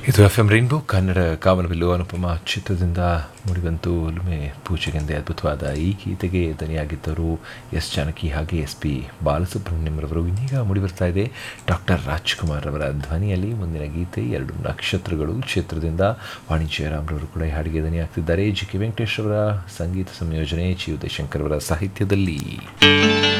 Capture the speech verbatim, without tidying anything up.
ಇದು F M rainbow Kannada ಕಾಮನಬಿಲ್ಲು ಅನುಪಮ ಚಿತ್ರದಿಂದ ಮೂಡಿಬಂತು ಒಲುಮೆ ಪೂಜೆಗೆಂದೇ ಅದ್ಭುತವಾದ ಈ ಗೀತೆಗೆ ದನಿಯಾಗಿದ್ದರು ಎಸ್ ಜಾನಕಿ ಹಾಗೆ ಎಸ್ ಪಿ ಬಾಲಸುಬ್ರಹ್ಮಣ್ಯಂರವರು. ಇನ್ನೀಗ ಮೂಡಿಬರ್ತಾ ಇದೆ ಡಾಕ್ಟರ್ ರಾಜ್ಕುಮಾರ್ ಅವರ ಧ್ವನಿಯಲ್ಲಿ ಮುಂದಿನ ಗೀತೆ ಎರಡು ನಕ್ಷತ್ರಗಳು ಚಿತ್ರದಿಂದ. ವಾಣಿ ಜಯರಾಮ್ರವರು ಕೂಡ ಈ ಹಾಡಿಗೆ ದನಿಯಾಗ್ತಿದ್ದಾರೆ. ಜಿ ಕೆ ವೆಂಕಟೇಶ್ ಅವರ ಸಂಗೀತ ಸಂಯೋಜನೆ, ಚಿ ಉದಯಶಂಕರ್ ಅವರ ಸಾಹಿತ್ಯದಲ್ಲಿ.